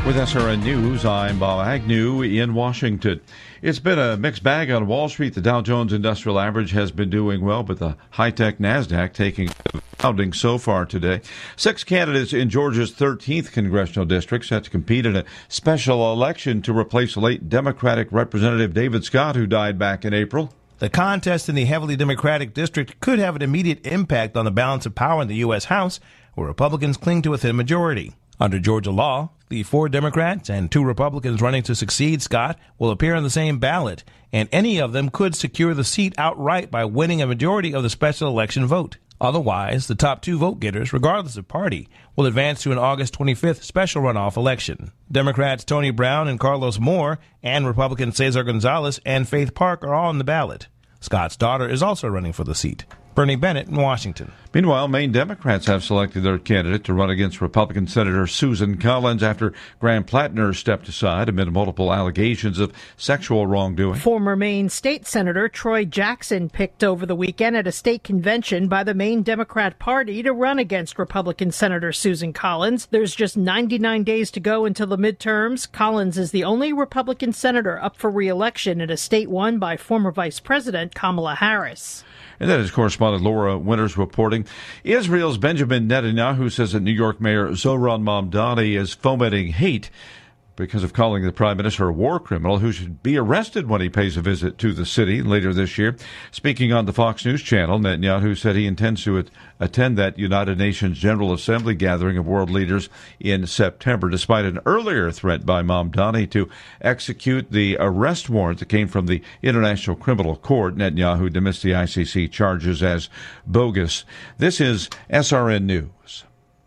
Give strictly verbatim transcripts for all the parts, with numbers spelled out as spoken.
With S R N News, I'm Bob Agnew in Washington. It's been a mixed bag on Wall Street. The Dow Jones Industrial Average has been doing well, but the high-tech NASDAQ taking a pounding so far today. Six candidates in Georgia's thirteenth congressional district set to compete in a special election to replace late Democratic Representative David Scott, who died back in April. The contest in the heavily Democratic district could have an immediate impact on the balance of power in the U S. House, where Republicans cling to a thin majority. Under Georgia law, the four Democrats and two Republicans running to succeed Scott will appear on the same ballot, and any of them could secure the seat outright by winning a majority of the special election vote. Otherwise, the top two vote-getters, regardless of party, will advance to an August twenty-fifth special runoff election. Democrats Tony Brown and Carlos Moore and Republicans Cesar Gonzalez and Faith Park are all on the ballot. Scott's daughter is also running for the seat. Bernie Bennett in Washington. Meanwhile, Maine Democrats have selected their candidate to run against Republican Senator Susan Collins after Graham Plattner stepped aside amid multiple allegations of sexual wrongdoing. Former Maine State Senator Troy Jackson picked over the weekend at a state convention by the Maine Democrat Party to run against Republican Senator Susan Collins. There's just ninety-nine days to go until the midterms. Collins is the only Republican senator up for re-election in a state won by former Vice President Kamala Harris. And that is correspondent Laura Winters reporting. Israel's Benjamin Netanyahu says that New York Mayor Zohran Mamdani is fomenting hate because of calling the prime minister a war criminal who should be arrested when he pays a visit to the city later this year. Speaking on the Fox News channel, Netanyahu said he intends to attend that United Nations General Assembly gathering of world leaders in September, despite an earlier threat by Mamdani to execute the arrest warrant that came from the International Criminal Court. Netanyahu dismissed the I C C charges as bogus. This is S R N News.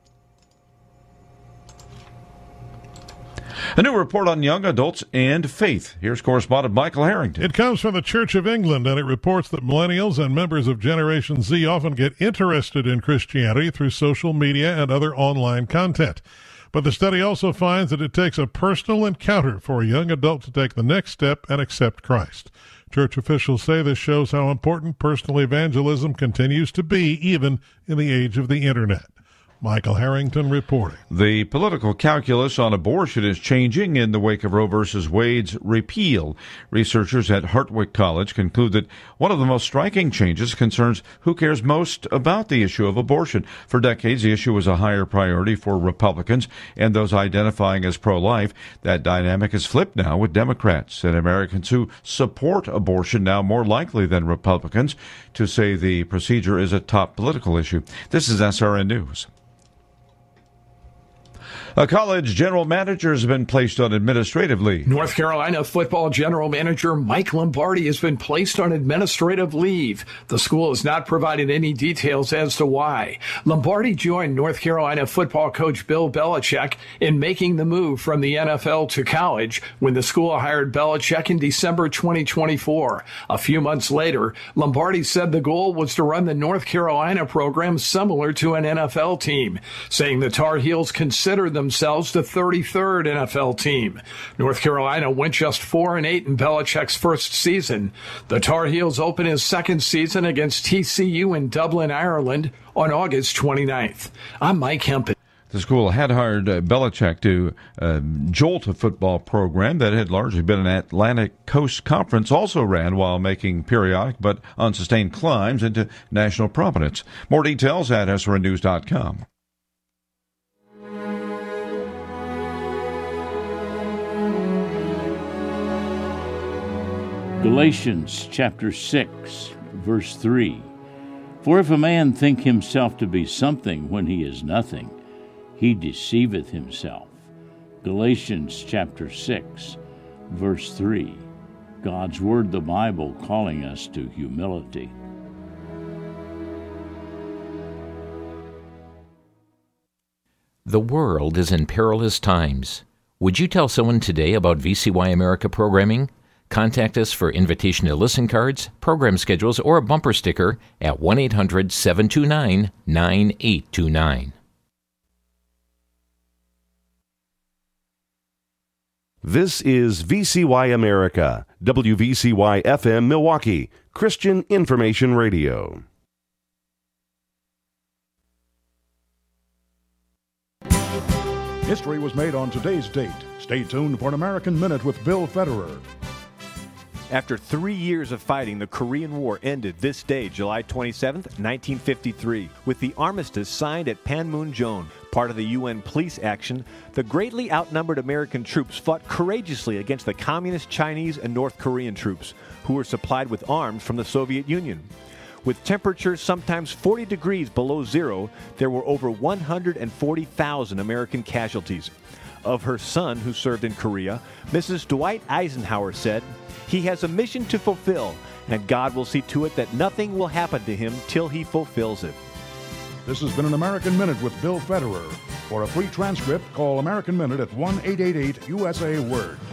A new report on young adults and faith. Here's correspondent Michael Harrington. It comes from the Church of England, and it reports that millennials and members of Generation Z often get interested in Christianity through social media and other online content. But the study also finds that it takes a personal encounter for a young adult to take the next step and accept Christ. Church officials say this shows how important personal evangelism continues to be, even in the age of the Internet. Michael Harrington reporting. The political calculus on abortion is changing in the wake of Roe v. Wade's repeal. Researchers at Hartwick College conclude that one of the most striking changes concerns who cares most about the issue of abortion. For decades, the issue was a higher priority for Republicans and those identifying as pro-life. That dynamic has flipped now with Democrats and Americans who support abortion now more likely than Republicans to say the procedure is a top political issue. This is S R N News. A college general manager has been placed on administrative leave. North Carolina football general manager Mike Lombardi has been placed on administrative leave. The school has not provided any details as to why. Lombardi joined North Carolina football coach Bill Belichick in making the move from the N F L to college when the school hired Belichick in December twenty twenty-four. A few months later, Lombardi said the goal was to run the North Carolina program similar to an N F L team, saying the Tar Heels considered them themselves the thirty-third N F L team. North Carolina went just four and eight in Belichick's first season. The Tar Heels open his second season against T C U in Dublin, Ireland on August twenty-ninth. I'm Mike Hempel. The school had hired uh, Belichick to uh, jolt a football program that had largely been an Atlantic Coast Conference also ran while making periodic but unsustained climbs into national prominence. More details at S R N news dot com. Galatians chapter six, verse three. For if a man think himself to be something when he is nothing, he deceiveth himself. Galatians chapter six, verse three. God's Word, the Bible, calling us to humility. The world is in perilous times. Would you tell someone today about V C Y America programming? Contact us for invitation to listen cards, program schedules, or a bumper sticker at one eight hundred seven two nine nine eight two nine. This is V C Y America, W V C Y F M Milwaukee, Christian Information Radio. History was made on today's date. Stay tuned for an American Minute with Bill Federer. After three years of fighting, the Korean War ended this day, July twenty-seventh, nineteen fifty-three, with the armistice signed at Panmunjom. Part of the U N police action, the greatly outnumbered American troops fought courageously against the Communist Chinese and North Korean troops, who were supplied with arms from the Soviet Union. With temperatures sometimes forty degrees below zero, there were over one hundred forty thousand American casualties. Of her son, who served in Korea, Missus Dwight Eisenhower said, "He has a mission to fulfill, and God will see to it that nothing will happen to him till he fulfills it." This has been an American Minute with Bill Federer. For a free transcript, call American Minute at one eight eight eight U S A Word.